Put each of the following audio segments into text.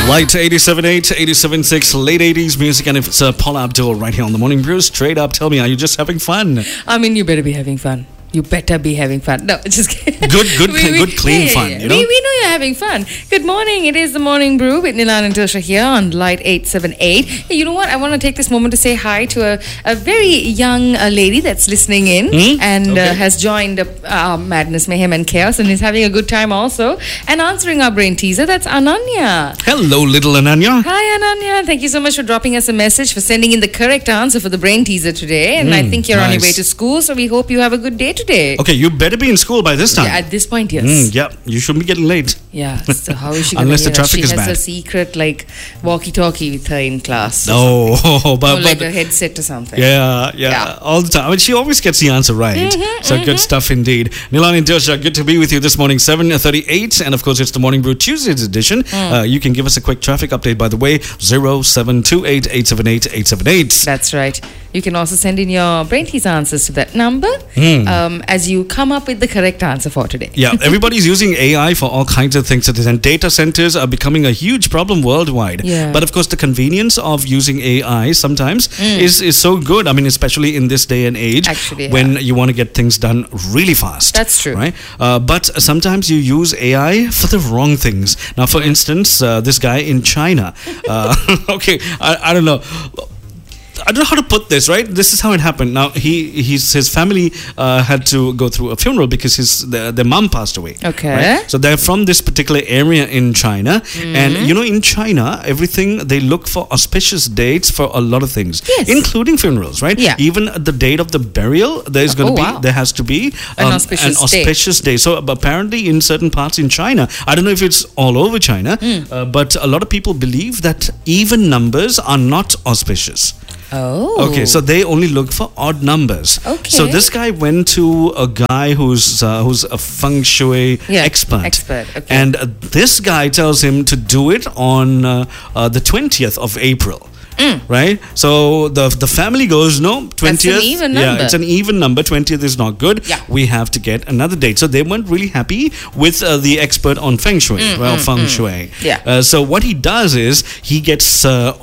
Light 87.8, 87.6, late 80s music, and if it's Paula Abdul right here on the Morning Brew, straight up, tell me, are you just having fun? I mean, you better be having fun. You better be having fun. No, just kidding. Good, clean fun, you know? We know you're having fun. Good morning. It is the Morning Brew with Nilan and Tilsha here on Light 878. Hey, you know what? I want to take this moment to say hi to a very young lady that's listening in and has joined Madness, Mayhem and Chaos and is having a good time also. And answering our brain teaser, that's Ananya. Hello, little Ananya. Hi, Ananya. Thank you so much for dropping us a message, for sending in the correct answer for the brain teaser today. And I think you're on your way to school, so we hope you have a good day today. Okay, you better be in school by this time. Yeah, at this point, yes. Yeah, you shouldn't be getting late. Yeah, so how is she going to Unless the traffic is bad. She has a secret, walkie-talkie with her in class. But like a headset or something. Yeah, all the time. I mean, she always gets the answer right. Good stuff indeed. Nilan and Tilsha, good to be with you this morning, 7:38. And of course, it's the Morning Brew Tuesdays edition. You can give us a quick traffic update, by the way, 0728-878-878. That's right. You can also send in your brain tease answers to that number as you come up with the correct answer for today. Yeah, everybody's using AI for all kinds of things. And data centers are becoming a huge problem worldwide. Yeah. But of course, the convenience of using AI sometimes is so good. I mean, especially in this day and age, when you want to get things done really fast. That's true. Right? But sometimes you use AI for the wrong things. Now, for instance, this guy in China. I don't know. I don't know how to put this, right? This is how it happened. Now, his family had to go through a funeral because their mom passed away. Okay. Right? So they're from this particular area in China. And, in China, they look for auspicious dates for a lot of things. Yes. Including funerals, right? Yeah. Even the date of the burial, there has to be an auspicious day. So apparently in certain parts in China, I don't know if it's all over China, but a lot of people believe that even numbers are not auspicious. Oh. Okay, so they only look for odd numbers. Okay. So this guy went to a guy who's a feng shui expert. Okay. And this guy tells him to do it on the 20th of April. Right? So the family goes, no, 20th. That's an even number. Yeah, it's an even number. 20th is not good. Yeah. We have to get another date. So they weren't really happy with the expert on feng shui. Feng shui. Yeah. So what he does is he gets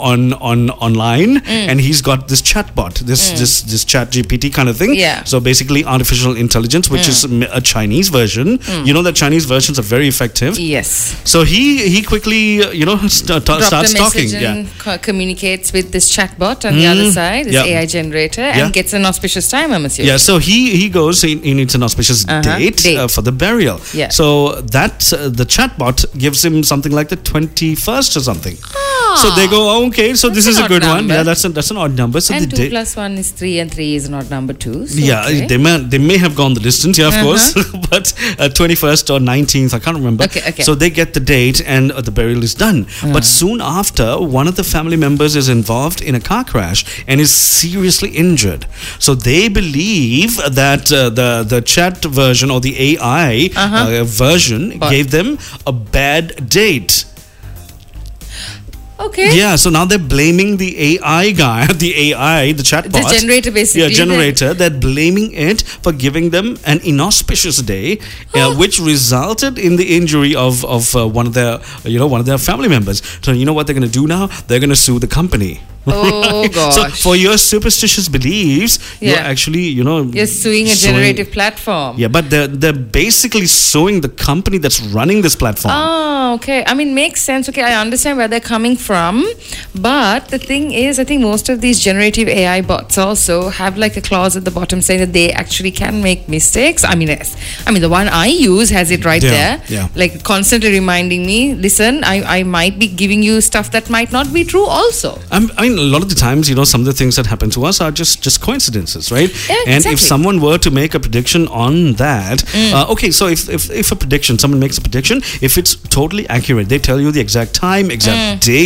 online and he's got this chatbot, this chat GPT kind of thing. Yeah. So basically artificial intelligence, which is a Chinese version. You know that Chinese versions are very effective. Yes. So he quickly, starts talking. And communicates with this chatbot on the other side, this AI generator, and gets an auspicious time, I'm assuming. Yeah, so he goes, he needs an auspicious date for the burial. Yeah. So that the chatbot gives him something like the 21st or something. So they go, okay, so this is a good one. Yeah, that's an odd number. So and 2 plus 1 is 3 and 3 is an odd number too. So yeah, they may have gone the distance, of course, but 21st or 19th, I can't remember. Okay. So they get the date and the burial is done. But soon after, one of the family members is involved in a car crash and is seriously injured. So they believe that the chat version or the AI version gave them a bad date. Okay. Yeah, so now they're blaming the AI guy, the chatbot. The generator, basically. Yeah, generator. They're blaming it for giving them an inauspicious day, which resulted in the injury of one of their family members. So you know what they're going to do now? They're going to sue the company. Oh gosh. So for your superstitious beliefs, you're actually, you're suing a generative platform. Yeah, but they're basically suing the company that's running this platform. Oh, okay. I mean, makes sense. Okay, I understand where they're coming from. But the thing is, I think most of these generative AI bots also have like a clause at the bottom saying that they actually can make mistakes. I mean, the one I use has it right there. Yeah. Like constantly reminding me, listen, I might be giving you stuff that might not be true also. I mean, a lot of the times, some of the things that happen to us are just coincidences, right? Yeah, and exactly. if someone were to make a prediction on that, so if someone makes a prediction, if it's totally accurate, they tell you the exact time, exact date,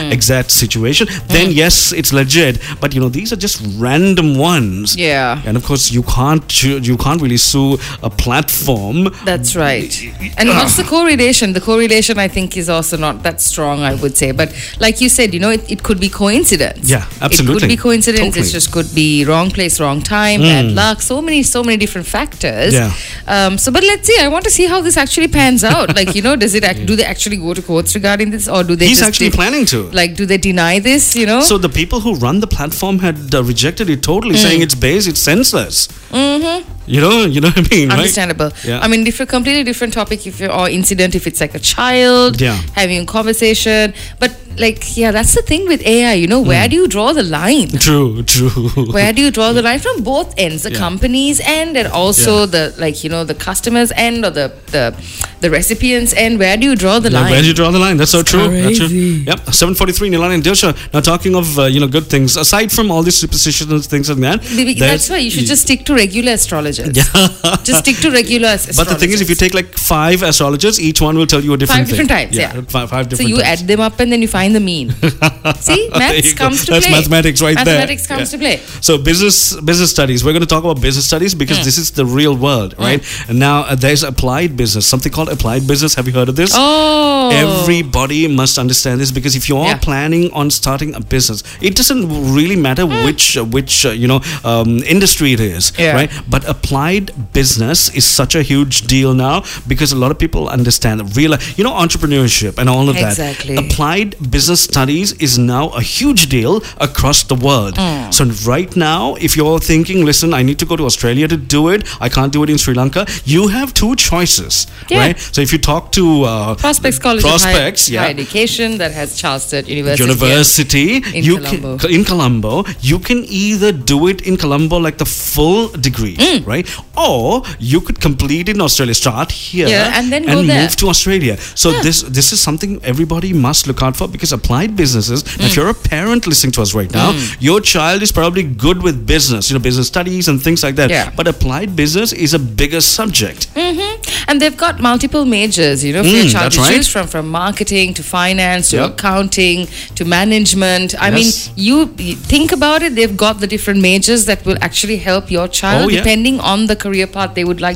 exact situation, then yes, it's legit. But these are just random ones. Yeah. And of course, you can't really sue a platform. That's right. And what's the correlation? The correlation, I think, is also not that strong, I would say. But like you said, it could be coincidence. Yeah, absolutely. It could be coincidence. Totally. It just could be wrong place, wrong time, bad luck. So many different factors. Yeah. But let's see. I want to see how this actually pans out. Like, do they actually go to courts regarding this, or do they? He's actually planning to. Like, do they deny this? So the people who run the platform had rejected it totally, saying it's senseless. You know what I mean, right? Understandable. Yeah. I mean, completely different topic or incident if it's like a child having a conversation. But that's the thing with AI, where do you draw the line? True. Where do you draw the line from both ends, the companies end and also the customers end or the recipients end? Where do you draw the line? Where do you draw the line? That's so true. Crazy. That's true. Yep. 7:43, Nilan and Dilsha. Now talking of good things, aside from all these superstitions and things like that. That's why you should just stick to regular astrologers. Just stick to regular astrologers. But the thing is, if you take like 5 astrologers, each one will tell you a different thing. 5 different times, yeah. 5 different So you times. add them up and then you find the mean. See, maths comes to play. That's mathematics right Mathematics there. comes to play. So business studies. We're going to talk about business studies because this is the real world, right? And now there's applied business, something called applied business. Have you heard of this? Oh. Everybody must understand this because if you are planning on starting a business, it doesn't really matter which industry it is, right? But applied business is such a huge deal now because a lot of people understand real, entrepreneurship and all of that. Exactly. Applied business studies is now a huge deal across the world. So right now, if you're thinking, listen, I need to go to Australia to do it, I can't do it in Sri Lanka, you have 2 choices, right? So if you talk to Prospects College of Higher yeah, Education that has Charles Sturt University in Colombo, you can either do it in Colombo like the full degree, right? Or you could complete it in Australia, start here and then go move to Australia. So this is something everybody must look out for because applied businesses, if you're a parent listening to us right now, your child is probably good with business, business studies and things like that. Yeah. But applied business is a bigger subject. And they've got multiple majors, for your child to right. choose from marketing to finance to accounting to management. I mean, you think about it, they've got the different majors that will actually help your child depending on the career path they would like